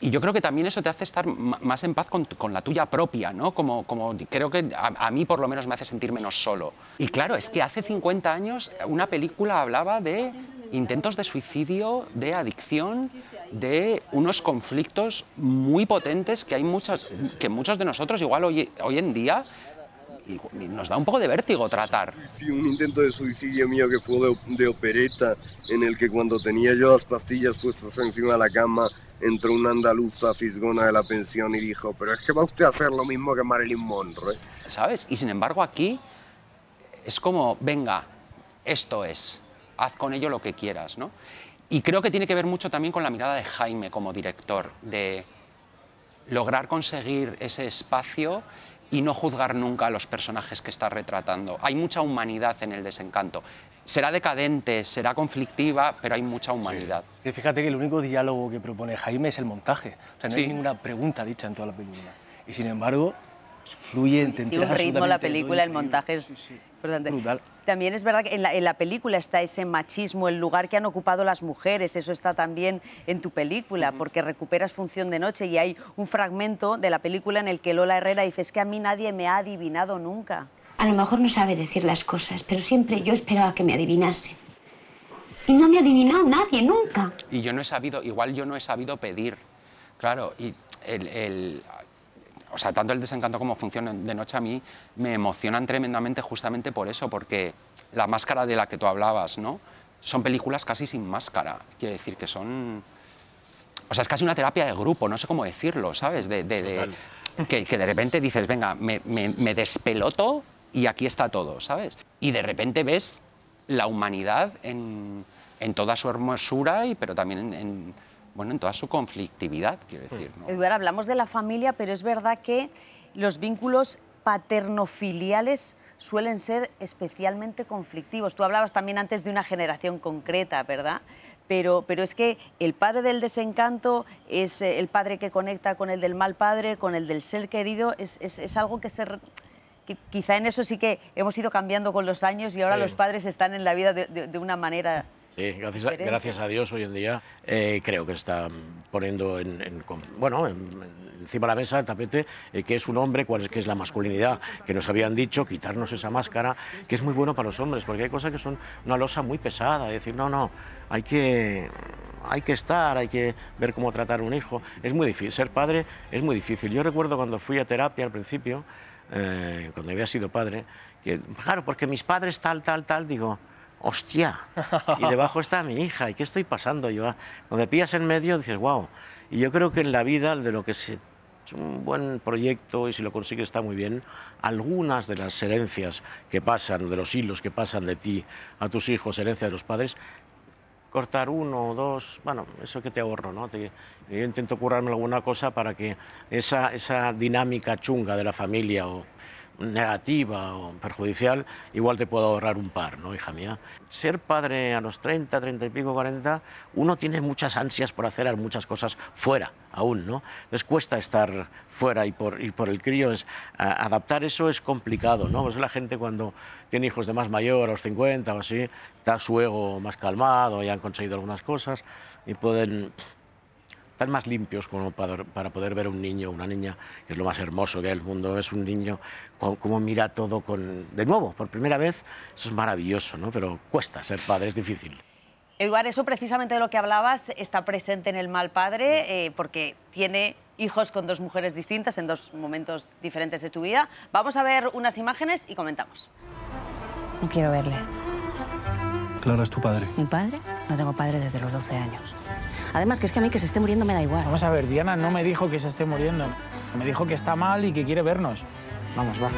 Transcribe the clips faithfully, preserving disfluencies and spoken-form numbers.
Y yo creo que también eso te hace estar más en paz con, con la tuya propia, ¿no? Como, como creo que a, a mí por lo menos me hace sentir menos solo. Y claro, es que hace cincuenta años una película hablaba de intentos de suicidio, de adicción, de unos conflictos muy potentes que hay muchos, que muchos de nosotros igual hoy, hoy en día y nos da un poco de vértigo tratar. Sí, un intento de suicidio mío que fue de, de opereta, en el que cuando tenía yo las pastillas puestas encima de la cama, entró una andaluza fisgona de la pensión y dijo, pero es que va usted a hacer lo mismo que Marilyn Monroe. ¿Sabes? Y sin embargo aquí es como, venga, esto es, haz con ello lo que quieras, ¿no? Y creo que tiene que ver mucho también con la mirada de Jaime como director, de lograr conseguir ese espacio y no juzgar nunca a los personajes que está retratando. Hay mucha humanidad en El desencanto. Será decadente, será conflictiva, pero hay mucha humanidad. Sí. Sí, fíjate que el único diálogo que propone Jaime es el montaje. O sea, no Sí. hay ninguna pregunta dicha en toda la película. Y sin embargo, fluye, te Tiene un ritmo la película, el montaje es sí, sí. importante. Brutal. También es verdad que en la, en la película está ese machismo, el lugar que han ocupado las mujeres, eso está también en tu película, porque recuperas Función de Noche y hay un fragmento de la película en el que Lola Herrera dice, es que a mí nadie me ha adivinado nunca. A lo mejor no sabe decir las cosas, pero siempre yo esperaba que me adivinase. Y no me ha adivinado nadie, nunca. Y yo no he sabido, igual yo no he sabido pedir, claro, y el... el o sea, tanto El desencanto como Función de Noche a mí me emocionan tremendamente justamente por eso, porque La máscara de la que tú hablabas, ¿no? Son películas casi sin máscara, quiere decir que son... O sea, es casi una terapia de grupo, no sé cómo decirlo, ¿sabes? De, de, de, que, que de repente dices, venga, me, me, me despeloto y aquí está todo, ¿sabes? Y de repente ves la humanidad en, en toda su hermosura, y, pero también en... en bueno, en toda su conflictividad, quiero decir, ¿no? Eduardo, hablamos de la familia, pero es verdad que los vínculos paternofiliales suelen ser especialmente conflictivos. Tú hablabas también antes de una generación concreta, ¿verdad? Pero, pero es que el padre del desencanto es el padre que conecta con el del mal padre, con el del ser querido, es, es, es algo que se... Que quizá en eso sí que hemos ido cambiando con los años y ahora sí. Los padres están en la vida de, de, de una manera... Sí, gracias a, gracias a Dios hoy en día eh, creo que está poniendo en, en, bueno, en, en, encima de la mesa el tapete eh, que es un hombre, cuál es, que es la masculinidad, que nos habían dicho, quitarnos esa máscara, que es muy bueno para los hombres, porque hay cosas que son una losa muy pesada, es decir, no, no, hay que... hay que estar, hay que ver cómo tratar a un hijo. Es muy difícil, ser padre es muy difícil. Yo recuerdo cuando fui a terapia al principio, eh, cuando había sido padre, que, claro, porque mis padres tal, tal, tal, digo... ¡Hostia! Y debajo está mi hija, ¿y qué estoy pasando yo? Cuando te pillas en medio dices, wow. Y yo creo que en la vida, de lo que es un buen proyecto y si lo consigues está muy bien, algunas de las herencias que pasan, de los hilos que pasan de ti a tus hijos, herencia de los padres, cortar uno o dos, bueno, eso que te ahorro, ¿no? Te, yo intento currarme alguna cosa para que esa, esa dinámica chunga de la familia o negativa o perjudicial, igual te puedo ahorrar un par, ¿no, hija mía? Ser padre a los treinta, treinta y pico, cuarenta, uno tiene muchas ansias por hacer muchas cosas fuera aún, ¿no? Les cuesta estar fuera y por, y por el crío es, a, adaptar eso es complicado, ¿no? Pues la gente cuando tiene hijos de más mayor, a los cincuenta o así, está su ego más calmado, ya han conseguido algunas cosas y pueden... están más limpios como para, para poder ver a un niño o una niña, que es lo más hermoso que hay en el mundo, es un niño como, como mira todo con... De nuevo, por primera vez, eso es maravilloso, ¿no? Pero cuesta ser padre, es difícil. Eduardo, eso precisamente de lo que hablabas está presente en El mal padre, eh, porque tiene hijos con dos mujeres distintas en dos momentos diferentes de tu vida. Vamos a ver unas imágenes y comentamos. No quiero verle. Clara es tu padre. ¿Mi padre? No tengo padre desde los doce años. Además, que es que a mí que se esté muriendo me da igual. Vamos a ver, Diana no me dijo que se esté muriendo. Me dijo que está mal y que quiere vernos. Vamos, va.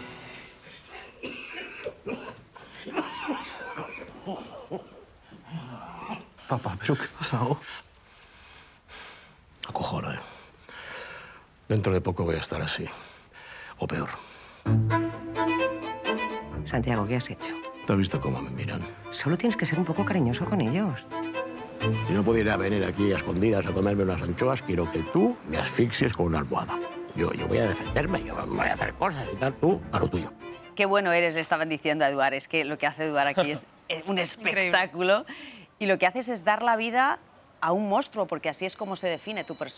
Papá, ¿pero qué ha pasado? Acojona, ¿eh? Dentro de poco voy a estar así. O peor. Santiago, ¿qué has hecho? ¿Te has visto cómo me miran? Solo tienes que ser un poco cariñoso con ellos. Si no pudiera venir aquí a escondidas a comerme unas anchoas, quiero que tú me asfixies con una almohada. Yo, yo voy a defenderme, yo voy a hacer cosas y tal, tú a lo tuyo. Qué bueno eres, le estaban diciendo a Eduard. Es que lo que hace Eduard aquí es un espectáculo. Y lo que haces es dar la vida a un monstruo, porque así es como se define tu persona.